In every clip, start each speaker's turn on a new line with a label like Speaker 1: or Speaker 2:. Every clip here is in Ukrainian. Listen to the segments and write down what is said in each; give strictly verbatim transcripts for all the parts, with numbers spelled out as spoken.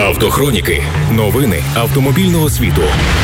Speaker 1: Автохроніки. Новини автомобільного світу.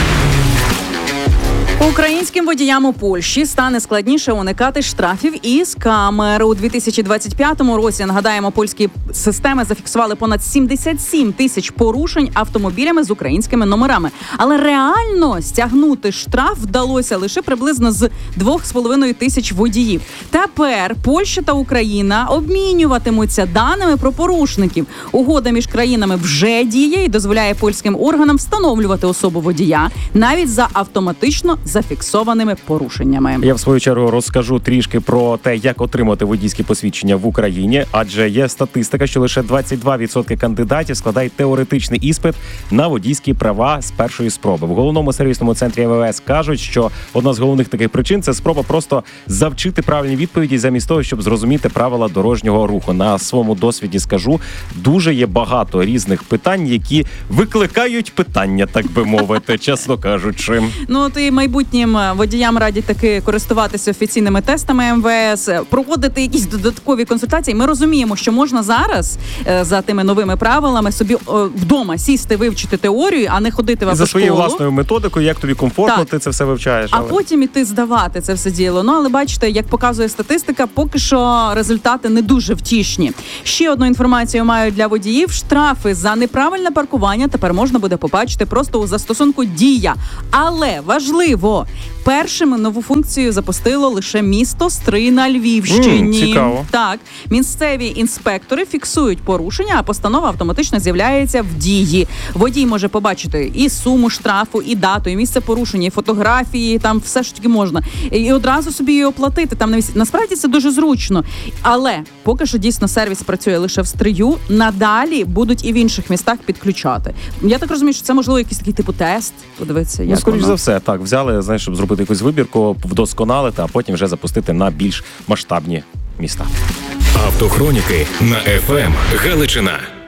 Speaker 2: Українським водіям у Польщі стане складніше уникати штрафів із камер. У дві тисячі двадцять п'ятому році, нагадаємо, польські системи зафіксували понад сімдесят сім тисяч порушень автомобілями з українськими номерами. Але реально стягнути штраф вдалося лише приблизно з двох з половиною тисяч водіїв. Тепер Польща та Україна обмінюватимуться даними про порушників. Угода між країнами вже діє і дозволяє польським органам встановлювати особу водія навіть за автоматично зафіксованими порушеннями.
Speaker 3: Я в свою чергу розкажу трішки про те, як отримати водійські посвідчення в Україні, адже є статистика, що лише двадцять два відсотки кандидатів складають теоретичний іспит на водійські права з першої спроби. В головному сервісному центрі ем ве ес кажуть, що одна з головних таких причин – це спроба просто завчити правильні відповіді замість того, щоб зрозуміти правила дорожнього руху. На своєму досвіді скажу, дуже є багато різних питань, які викликають питання, так би мовити, чесно кажучи.
Speaker 2: Ну, от і майбутнім водіям радять таки користуватися офіційними тестами ем ве ес, проводити якісь додаткові консультації. Ми розуміємо, що можна зараз за тими новими правилами собі вдома сісти, вивчити теорію, а не ходити в автошколу.
Speaker 3: За своєю власною методикою, як тобі комфортно, так. Ти це все вивчаєш.
Speaker 2: Але...
Speaker 3: А
Speaker 2: потім іти здавати це все діло. Ну, але бачите, як показує статистика, поки що результати не дуже втішні. Ще одну інформацію маю для водіїв. Штрафи за неправильне паркування тепер можна буде побачити просто у застосунку «Дія». Але важливо, першими нову функцію запустило лише місто Стрий на Львівщині.
Speaker 3: Mm, цікаво.
Speaker 2: Так, місцеві інспектори фіксують порушення, а постанова автоматично з'являється в дії. Водій може побачити і суму штрафу, і дату, і місце порушення, і фотографії, там все ж таки можна. І одразу собі її оплатити. Там насправді це дуже зручно. Але поки що дійсно сервіс працює лише в Стрию, надалі будуть і в інших містах підключати. Я так розумію, що це можливо якийсь такий типу тест. Подивитися, як
Speaker 3: ну, скоріш
Speaker 2: воно.
Speaker 3: за все, так, взяли, знаєш, щоб зробити якусь вибірку, вдосконалити, а потім вже запустити на більш масштабні міста.
Speaker 1: Автохроніки на еф ем Галичина.